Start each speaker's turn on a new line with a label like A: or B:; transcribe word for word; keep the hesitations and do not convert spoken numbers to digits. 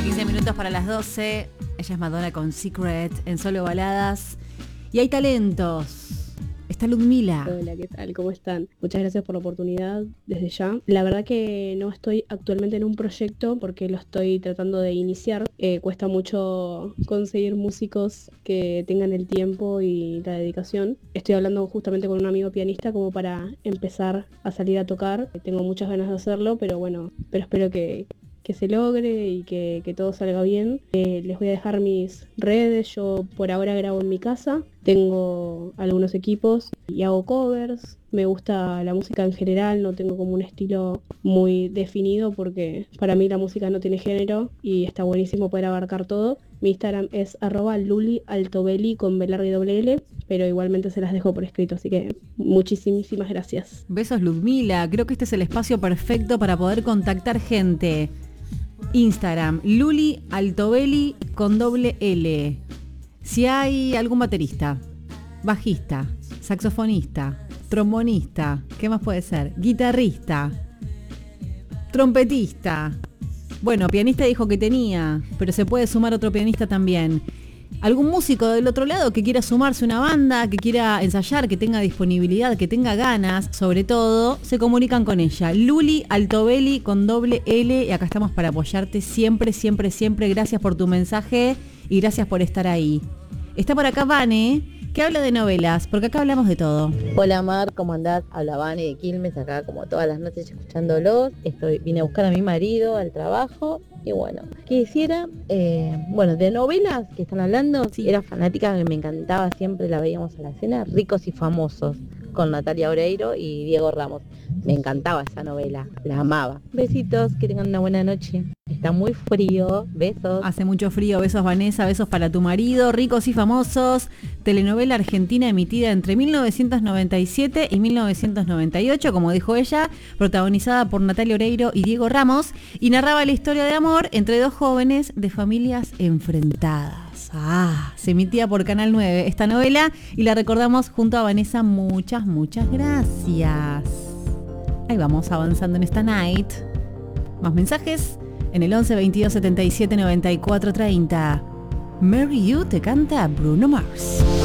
A: quince minutos para las doce. Ella es Madonna con Secret en Solo Baladas. Y hay talentos. Está Ludmila.
B: Hola, ¿qué tal? ¿Cómo están? Muchas gracias por la oportunidad desde ya. La verdad que no estoy actualmente en un proyecto porque lo estoy tratando de iniciar. Eh, cuesta mucho conseguir músicos que tengan el tiempo y la dedicación. Estoy hablando justamente con un amigo pianista como para empezar a salir a tocar. Tengo muchas ganas de hacerlo, pero bueno, pero espero que... que se logre y que, que todo salga bien. Eh, les voy a dejar mis redes. Yo por ahora grabo en mi casa, tengo algunos equipos y hago covers. Me gusta la música en general, no tengo como un estilo muy definido porque para mí la música no tiene género y está buenísimo poder abarcar todo. Mi Instagram es arroba lulialtobelli con B larga y doble L, pero igualmente se las dejo por escrito, así que muchísimas gracias.
A: Besos, Ludmila. Creo que este es el espacio perfecto para poder contactar gente. Instagram, Luli Altobelli con doble L. Si hay algún baterista, bajista, saxofonista, trombonista, ¿qué más puede ser? Guitarrista, trompetista. Bueno, pianista dijo que tenía, pero se puede sumar otro pianista también. Algún músico del otro lado que quiera sumarse a una banda, que quiera ensayar, que tenga disponibilidad, que tenga ganas, sobre todo, se comunican con ella. Luli Altobelli con doble L, y acá estamos para apoyarte siempre, siempre, siempre. Gracias por tu mensaje y gracias por estar ahí. Está por acá Vane, que habla de novelas, porque acá hablamos de todo.
C: Hola Mar, ¿cómo andás? Habla Vane de Quilmes, acá como todas las noches escuchándolos. Estoy, vine a buscar a mi marido al trabajo y bueno, quisiera, eh, bueno, de novelas que están hablando, sí, era fanática, que me encantaba, siempre la veíamos a la escena, Ricos y Famosos, con Natalia Oreiro y Diego Ramos. Me encantaba esa novela, la amaba. Besitos, que tengan una buena noche. Está muy frío, besos.
A: Hace mucho frío, besos Vanessa, besos para tu marido. Ricos y Famosos, telenovela argentina emitida entre mil novecientos noventa y siete y mil novecientos noventa y ocho, como dijo ella, protagonizada por Natalia Oreiro y Diego Ramos, y narraba la historia de amor entre dos jóvenes de familias enfrentadas. Ah, se emitía por Canal nueve esta novela y la recordamos junto a Vanessa. Muchas, muchas gracias. Ahí vamos avanzando en esta night. Más mensajes en el once veintidós setenta y siete noventa y cuatro treinta. Marry You te canta Bruno Mars.